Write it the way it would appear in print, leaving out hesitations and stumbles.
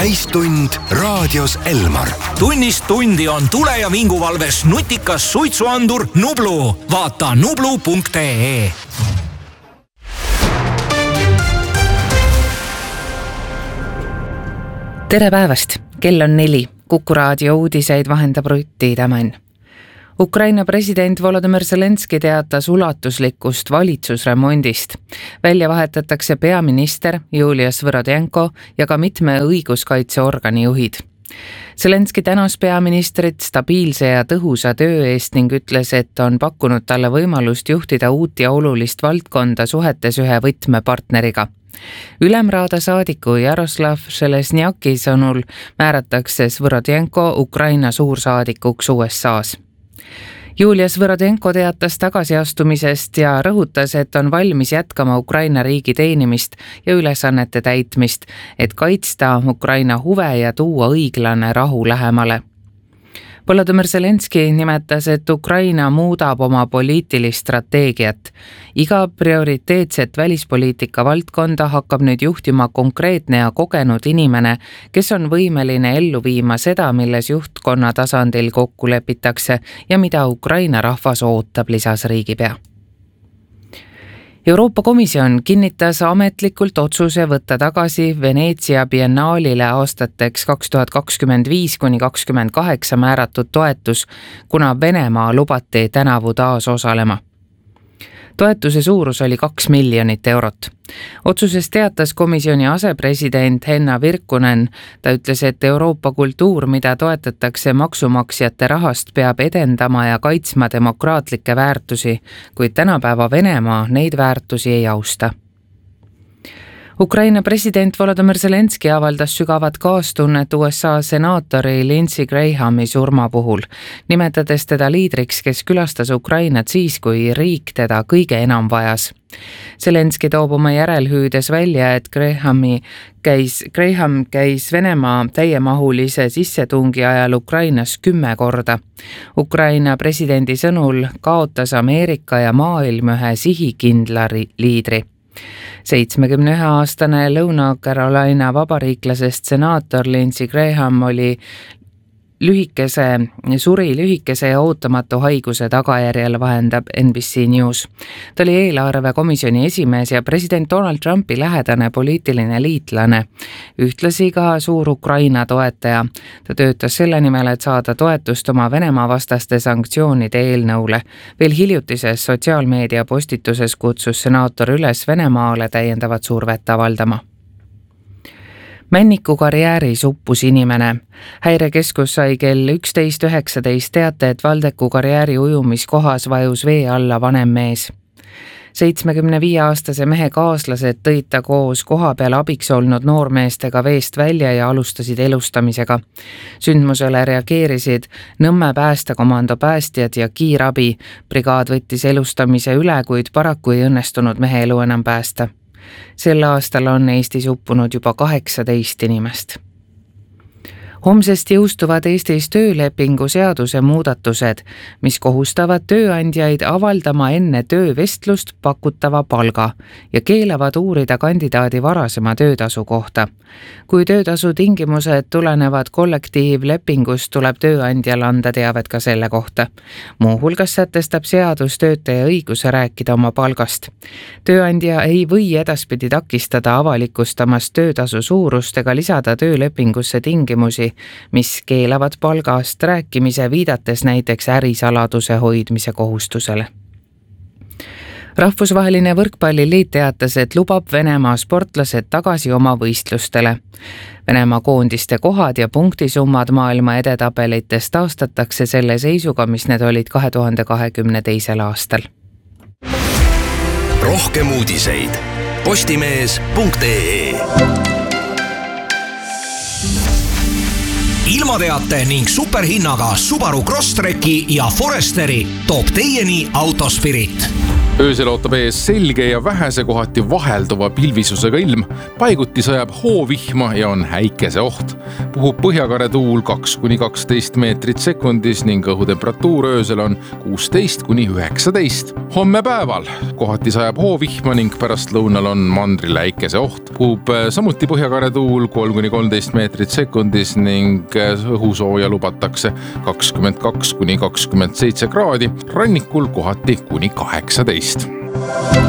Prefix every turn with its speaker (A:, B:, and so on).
A: täistund raadios Elmar.
B: Tunnist tundi on tule- ja vinguvalves nutikas suitsuandur Nublu. Vaata nublu.ee.
C: Tere päevast! Kell on 4. Kuku raadio uudiseid vahendab Rutti Tämän. Ukraina president Volodymyr Zelenski teatas ulatuslikust valitsusremondist. Välja vahetatakse peaminister Julia Svõrodjenko ja ka mitme õiguskaitseorgani juhid. Zelenski tänas peaministrit stabiilse ja tõhusa töö eest ning ütles, et on pakkunud talle võimalust juhtida uut ja olulist valdkonda suhetes ühe võtmepartneriga. Ülemraada saadiku Jaroslav Železniaki sõnul määratakse Svõrodjenko Ukraina suursaadikuks USA's. Julia Svõrodjenko teatas tagasiastumisest ja rõhutas, et on valmis jätkama Ukraina riigi teenimist ja ülesannete täitmist, et kaitsta Ukraina huve ja tuua õiglane rahu lähemale. Volodymyr Zelenski nimetas, et Ukraina muudab oma poliitilist strateegiat. Iga prioriteetset välispoliitika valdkonda hakkab nüüd juhtima konkreetne ja kogenud inimene, kes on võimeline ellu viima seda, milles juhtkonna tasandil kokku lepitakse ja mida Ukraina rahvas ootab, lisas riigipea. Euroopa Komisjon kinnitas ametlikult otsuse võtta tagasi Veneetsia biennaalile aastateks 2025–2028 määratud toetus, kuna Venemaa lubati tänavu taas osalema. Toetuse suurus oli 2 miljonit eurot. Otsusest teatas komisjoni asepresident Henna Virkkunen. Ta ütles, et Euroopa kultuur, mida toetatakse maksumaksjate rahast, peab edendama ja kaitsma demokraatlikke väärtusi, kuid tänapäeva Venemaa neid väärtusi ei austa. Ukraina president Volodymyr Zelenski avaldas sügavat kaastunnet USA senaatori Lindsey Grahami surma puhul, nimetades teda liidriks, kes külastas Ukrainat siis, kui riik teda kõige enam vajas. Zelenski toob oma järelhüüdes välja, et Graham käis Venemaa täiemahulise sissetungi ajal Ukrainas 10 korda. Ukraina presidendi sõnul kaotas Ameerika ja maailm ühe sihikindla liidri. 71-aastane Lõuna-Carolina vabariiklasest senaator Lindsey Graham suri lühikese ja ootamatu haiguse tagajärjel, vahendab NBC News. Ta oli eelarvekomisjoni esimees ja president Donald Trumpi lähedane poliitiline liitlane, ühtlasi ka suur Ukraina toetaja. Ta töötas selle nimel, et saada toetust oma Venemaa vastaste sanktsioonide eelnõule. Veel hiljutises sotsiaalmeedia postituses kutsus senaator üles Venemaale täiendavat survet avaldama. Männiku karjääris uppus inimene. Häirekeskus sai kell 11.19 teate, et Valdeku karjääri ujumiskohas vajus vee alla vanem mees. 75-aastase mehe kaaslased tõid ta koos koha peal abiks olnud noormeestega veest välja ja alustasid elustamisega. Sündmusele reageerisid Nõmme päästekomando päästjad ja kiirabi. Brigaad võttis elustamise üle, kuid paraku ei õnnestunud mehe elu enam päästa. Sel aastal on Eestis uppunud juba 18 inimest. Homsest jõustuvad Eestis töölepingu seaduse muudatused, mis kohustavad tööandjaid avaldama enne töövestlust pakutava palga ja keelavad uurida kandidaadi varasema töötasu kohta. Kui töötasu tingimused tulenevad kollektiivlepingust, tuleb tööandjal anda teavet ka selle kohta. Muuhulgas sätestab seadus töötaja õiguse rääkida oma palgast. Tööandja ei või edaspidi takistada avalikustamast töötasu suurust ega lisada töölepingusse tingimusi, mis keelavad palgast rääkimise, viidates näiteks ärisaladuse hoidmise kohustusele. Rahvusvaheline võrkpalliliit teatas, et lubab Venemaa sportlased tagasi oma võistlustele. Venemaa koondiste kohad ja punktisummad maailma edetabelites taastatakse selle seisuga, mis need olid 2022. aastal.
A: Rohkem uudiseid postimees.ee.
B: Ilmateate ning superhinnaga Subaru Crosstreki ja Foresteri toob teieni Autospirit.
D: Öösel ootab ees selge ja vähese kohati vahelduva pilvisusega ilm. Paiguti sajab hoovihma ja on häikeseoht. Puhub põhjakare tuul 2–12 meetrit sekundis ning õhutemperatuur öösel on 16–19. Homme päeval kohati sajab hoovihma ning pärastlõunal on mandril häikeseoht. Puhub samuti põhjakare tuul 3–13 meetrit sekundis ning õhusooja lubatakse 22–27 kraadi, rannikul kohati kuni 18.